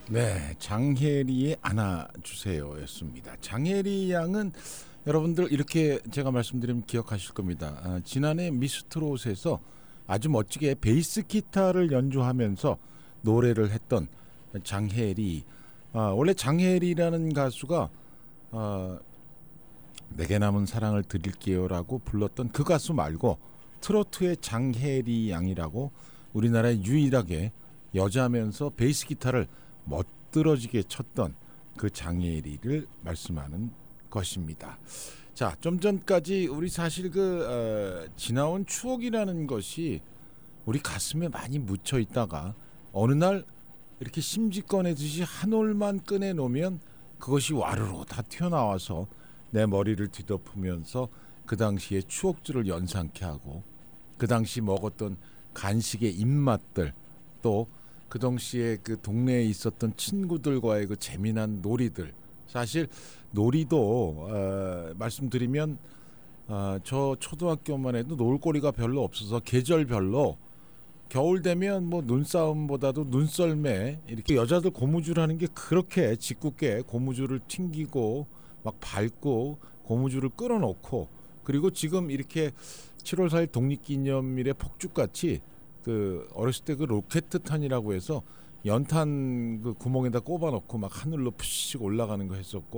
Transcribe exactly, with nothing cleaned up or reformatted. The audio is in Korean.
네, 장혜리의 안아주세요였습니다. 장혜리 양은 여러분들 이렇게 제가 말씀드리면 기억하실 겁니다. 아, 지난해 미스트롯에서 아주 멋지게 베이스 기타를 연주하면서 노래를 했던 장혜리. 아, 원래 장혜리라는 가수가 아, 내게 남은 사랑을 드릴게요라고 불렀던 그 가수 말고 트로트의 장혜리 양이라고 우리나라에 유일하게 여자면서 베이스 기타를 멋들어지게 쳤던 그 장혜리를 말씀하는 것입니다. 자, 좀 전까지 우리 사실 그 어, 지나온 추억이라는 것이 우리 가슴에 많이 묻혀 있다가 어느 날 이렇게 심지 꺼내듯이 한 올만 꺼내 놓으면 그것이 와르르 다 튀어나와서 내 머리를 뒤덮으면서 그 당시의 추억들을 연상케 하고 그 당시 먹었던 간식의 입맛들 또 그 당시에 그 동네에 있었던 친구들과의 그 재미난 놀이들. 사실 놀이도 어, 말씀드리면 어, 저 초등학교만 해도 놀거리가 별로 없어서 계절별로 겨울 되면 뭐 눈싸움보다도 눈썰매 이렇게 여자들 고무줄 하는 게 그렇게 짓궂게 고무줄을 튕기고 막 밟고 고무줄을 끌어놓고 그리고 지금 이렇게 칠월 사일 독립기념일에 폭죽같이 그 어렸을 때 그 로켓탄이라고 해서 연탄 그 구멍에다 꼽아놓고 막 하늘로 푸식 올라가는 거 했었고